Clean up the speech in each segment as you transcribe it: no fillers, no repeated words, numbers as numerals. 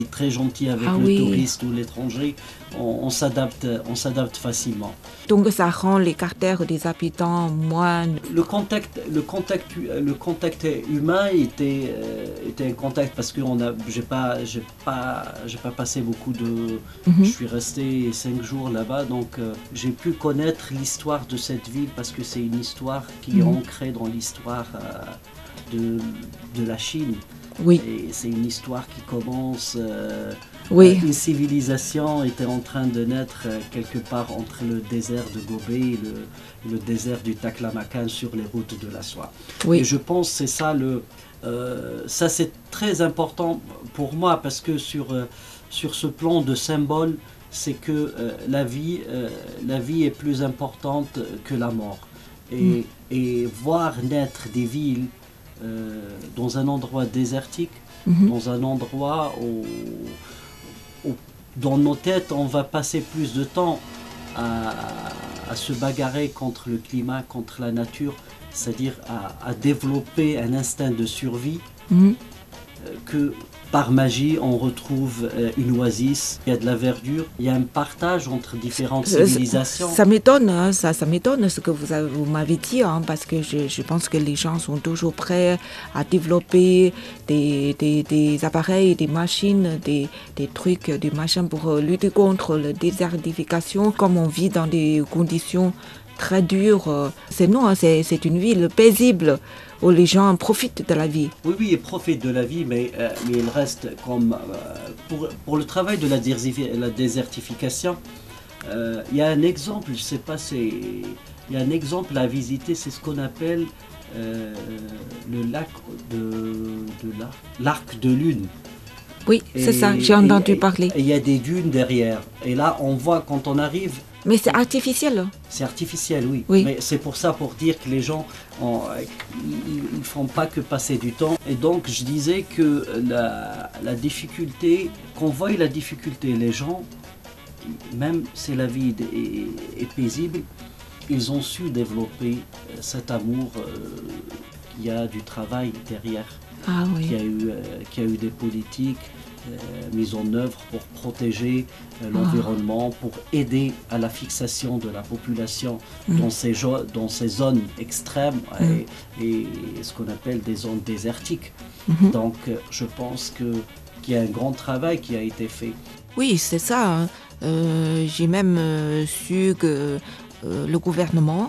Très gentil avec Ah le oui. touriste ou l'étranger, on s'adapte facilement. Donc ça rend les caractères des habitants moins... Le contact humain était un contact parce que j'ai pas passé beaucoup de, je suis resté 5 jours là-bas, donc j'ai pu connaître l'histoire de cette ville parce que c'est une histoire qui est ancrée dans l'histoire de la Chine. Oui. Et c'est une histoire qui commence. Oui. Une civilisation était en train de naître quelque part entre le désert de Gobi et le désert du Taklamakan sur les routes de la soie. Oui. Et je pense que c'est ça ça c'est très important pour moi parce que sur ce plan de symbole, c'est que la vie est plus importante que la mort. Et voir naître des villes dans un endroit désertique, dans un endroit où dans nos têtes on va passer plus de temps à se bagarrer contre le climat, contre la nature, c'est-à-dire à développer un instinct de survie, que par magie on retrouve une oasis, il y a de la verdure, il y a un partage entre différentes civilisations. Ça m'étonne, hein, ça m'étonne ce que vous m'avez dit, hein, parce que je pense que les gens sont toujours prêts à développer des appareils, des machines, des trucs, des machins pour lutter contre la désertification, comme on vit dans des conditions très dures. C'est une ville paisible où les gens profitent de la vie. Oui, ils profitent de la vie, mais il reste comme... pour le travail de la désertification, il y a un exemple, je ne sais pas, il y a un exemple à visiter, c'est ce qu'on appelle le lac l'Arc de Lune. Oui, c'est ça, j'ai entendu parler. Il y a des dunes derrière, et là on voit quand on arrive... Mais c'est artificiel. C'est artificiel, oui. Oui. Mais c'est pour ça, pour dire que les gens, ils ne font pas que passer du temps. Et donc, je disais que la difficulté, qu'on voit la difficulté, les gens, même si la vie est paisible, ils ont su développer cet amour qu'il y a du travail derrière. Ah oui. Qu'il y a eu des politiques mises en œuvre pour protéger l'environnement, pour aider à la fixation de la population dans ces zones extrêmes et ce qu'on appelle des zones désertiques. Donc je pense qu'il y a un grand travail qui a été fait. Oui, c'est ça. Hein. J'ai même su que le gouvernement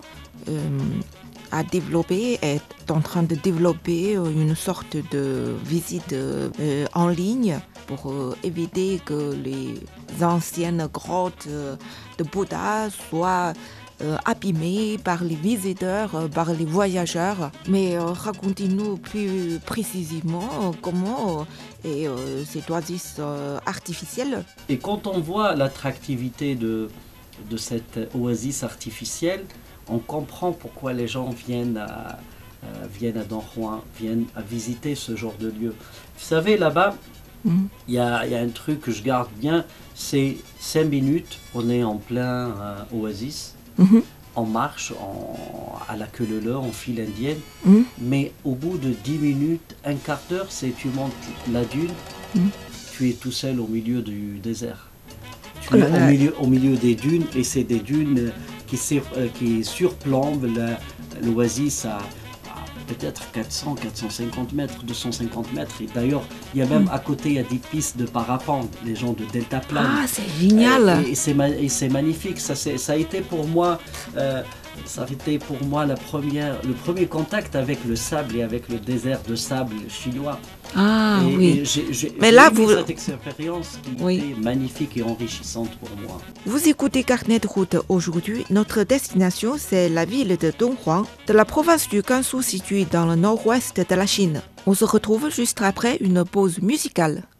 est en train de développer une sorte de visite en ligne pour éviter que les anciennes grottes de Bouddha soient abîmées par les visiteurs, par les voyageurs. Mais racontez-nous plus précisément comment est cette oasis artificielle. Et quand on voit l'attractivité de cette oasis artificielle, on comprend pourquoi les gens viennent à Don Juan, viennent à visiter ce genre de lieu. Vous savez, là-bas, il y a un truc que je garde bien, c'est 5 minutes, on est en plein oasis, on marche à la queue leu-leu, en file indienne, mais au bout de 10 minutes, un quart d'heure, tu montes la dune, tu es tout seul au milieu du désert. Tu es au milieu des dunes, et c'est des dunes qui surplombent l'oasis à peut-être 400, 450 mètres, 250 mètres. Et d'ailleurs, il y a même à côté, il y a des pistes de parapente, les gens de deltaplane. Ah, c'est génial. Et c'est magnifique. Ça a été pour moi... le premier contact avec le sable et avec le désert de sable chinois. Ah oui. Mais là, cette expérience qui était magnifique et enrichissante pour moi. Vous écoutez Carnet de route. Aujourd'hui, notre destination, c'est la ville de Donghuang, de la province du Gansu située dans le nord-ouest de la Chine. On se retrouve juste après une pause musicale.